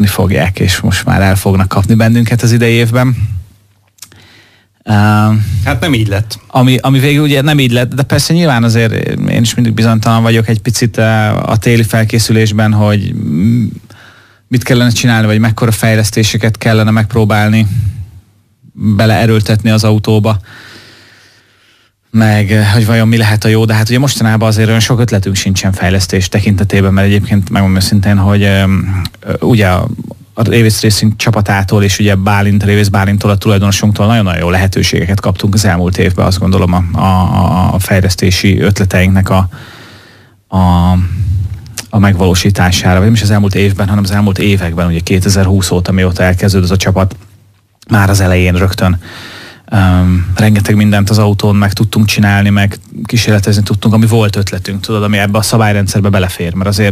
kapni fogják, és most már el fognak kapni bennünket az idei évben. Hát nem így lett. Ami végül ugye nem így lett, de persze nyilván azért én is mindig bizonytalan vagyok egy picit a téli felkészülésben, hogy mit kellene csinálni, vagy mekkora fejlesztéseket kellene megpróbálni beleerőltetni az autóba, meg hogy vajon mi lehet a jó, de hát ugye mostanában azért olyan sok ötletünk sincsen fejlesztés tekintetében, mert egyébként megmondom őszintén, hogy ugye a Révész Racing csapatától és ugye Révész Bálinttól, a tulajdonosunktól nagyon-nagyon jó lehetőségeket kaptunk az elmúlt évben, azt gondolom a fejlesztési ötleteinknek a megvalósítására, vagy nem is az elmúlt évben, hanem az elmúlt években, ugye 2020 óta, mióta elkezdődött a csapat, már az elején rögtön rengeteg mindent az autón meg tudtunk csinálni, meg kísérletezni tudtunk, ami volt ötletünk, tudod, ami ebbe a szabályrendszerbe belefér, mert azért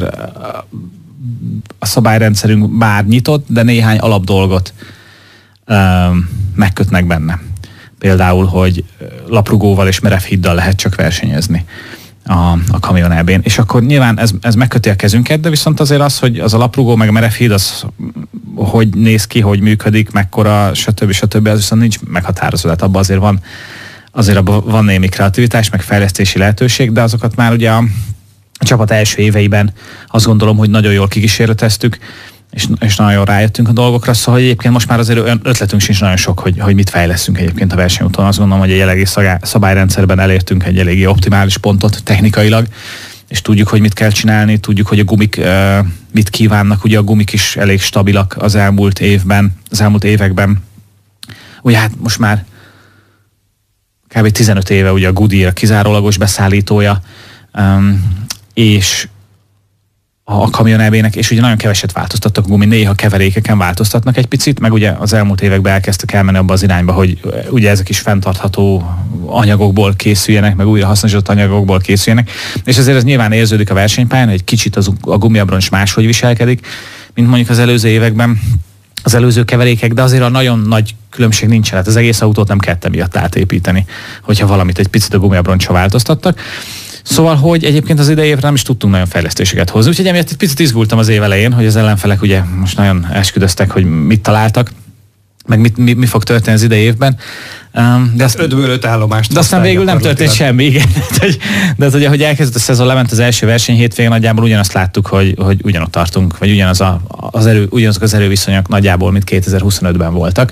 a szabályrendszerünk bár nyitott, de néhány alapdolgot megkötnek benne. Például, hogy laprugóval és merevhíddal lehet csak versenyezni a Kamion EB-n. És akkor nyilván ez megköti a kezünket, de viszont azért az, hogy az a laprugó meg a merevhíd, az hogy néz ki, hogy működik, mekkora, stb. Az viszont nincs meghatározva. Tehát abban azért van némi kreativitás, meg fejlesztési lehetőség, de azokat már ugye a csapat első éveiben azt gondolom, hogy nagyon jól kikísérleteztük, és nagyon jól rájöttünk a dolgokra, szóval egyébként most már azért olyan ötletünk sincs nagyon sok, hogy mit fejleszünk egyébként a versenyúton. Azt gondolom, hogy egy jelenlegi szabályrendszerben elértünk egy eléggé optimális pontot technikailag, és tudjuk, hogy mit kell csinálni, tudjuk, hogy a gumik mit kívánnak, ugye a gumik is elég stabilak az elmúlt években. Ugye hát most már kb. 15 éve ugye a Goodyear kizárólagos beszállítója, és a Kamion EB-nek, és ugye nagyon keveset változtattak a gumi, néha keverékeken változtatnak egy picit, meg ugye az elmúlt években elkezdtek elmenni abba az irányba, hogy ugye ezek is fenntartható anyagokból készüljenek, meg újra hasznosított anyagokból készüljenek, és azért ez nyilván érződik a versenypályán, hogy egy kicsit a gumiabroncs máshogy viselkedik, mint mondjuk az előző években, az előző keverékek, de azért a nagyon nagy különbség nincsen, hát az egész autót nem kellett emiatt átépíteni, hogyha valamit egy picit a gumiabroncsra változtattak. Szóval, hogy egyébként az idei évre nem is tudtunk nagyon fejlesztéseket hozni, úgyhogy emiatt egy picit izgultam az év elején, hogy az ellenfelek ugye most nagyon esküdöztek, hogy mit találtak, meg mi fog történni az idei évben. De 5-ből 5 állomást. De aztán végül nem történt semmi, igen. De ugye, hogy elkezdett a szezon, lement az első verseny hétvégén, nagyjából ugyanazt láttuk, hogy ugyanott tartunk, vagy ugyanazok az erőviszonyok nagyjából, mint 2025-ben voltak.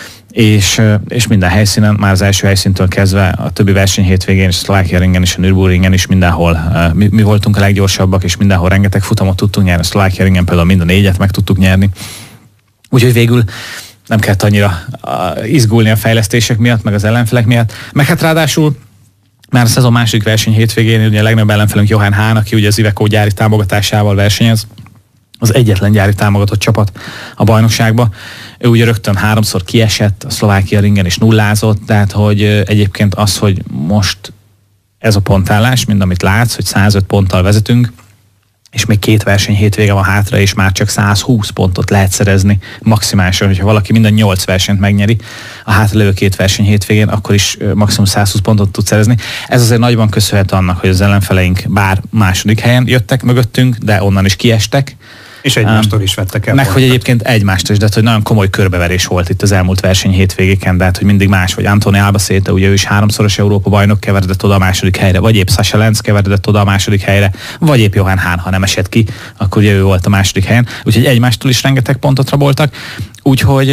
És minden helyszínen, már az első helyszíntől kezdve a többi verseny hétvégén, és a Szlovákia-ringen és a Nürburgringen is mindenhol mi voltunk a leggyorsabbak, és mindenhol rengeteg futamot tudtunk nyerni. A Szlovákia-ringen például mind a 4-et meg tudtuk nyerni. Úgyhogy végül nem kellett annyira izgulni a fejlesztések miatt, meg az ellenfelek miatt. Meg hát ráadásul már a szezon második verseny hétvégén ugye a legnagyobb ellenfelünk Johan Hahn, aki ugye az Iveco gyári támogatásával versenyez, az egyetlen gyári támogatott csapat a bajnokságba. Ő ugye rögtön 3-szor kiesett, a Szlovákia-ringen is nullázott, tehát hogy egyébként az, hogy most ez a pontállás, mind amit látsz, hogy 105 ponttal vezetünk, és még 2 verseny hétvége van hátra, és már csak 120 pontot lehet szerezni maximálisan, hogyha valaki minden 8 versenyt megnyeri a hátralévő 2 verseny hétvégén, akkor is maximum 120 pontot tud szerezni. Ez azért nagyban köszönhető annak, hogy az ellenfeleink bár második helyen jöttek mögöttünk, de onnan is kiestek. És egymástól is vettek el. Meg hogy egyébként egymástól is, de hogy nagyon komoly körbeverés volt itt az elmúlt verseny hétvégéken, de hogy mindig más, vagy Anthony Albacete, ugye ő is 3-szoros Európa bajnok, keveredett oda a második helyre, vagy épp Sasha Lenz keveredett oda a második helyre, vagy épp Johan Hahn, ha nem esett ki, akkor ugye ő volt a második helyen. Úgyhogy egymástól is rengeteg pontot raboltak, úgyhogy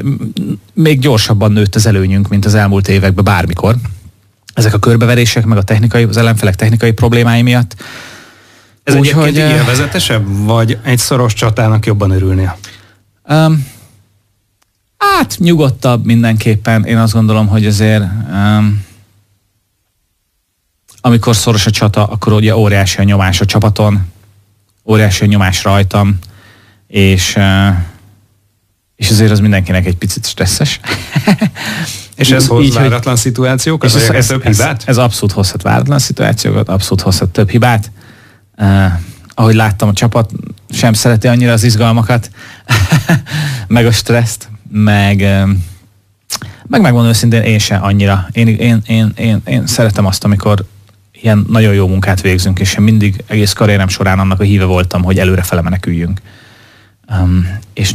még gyorsabban nőtt az előnyünk, mint az elmúlt években bármikor. Ezek a körbeverések, meg az ellenfelek technikai problémái miatt. Ez egyébként élvezetesebb, vagy egy szoros csatának jobban örülnél? Hát nyugodtabb mindenképpen. Én azt gondolom, hogy azért amikor szoros a csata, akkor ugye óriási a nyomás a csapaton, óriási a nyomás rajtam, és azért az mindenkinek egy picit stresszes. És ez hoz váratlan szituációkat? Ez több hibát? Ez abszolút hozhat váratlan szituációkat, abszolút hozhat több hibát. Ahogy láttam, a csapat sem szereti annyira az izgalmakat, meg a stresszt, meg megmondom őszintén, én sem annyira. Én szeretem azt, amikor ilyen nagyon jó munkát végzünk, és én mindig egész karrierem során annak a híve voltam, hogy előrefele meneküljünk. És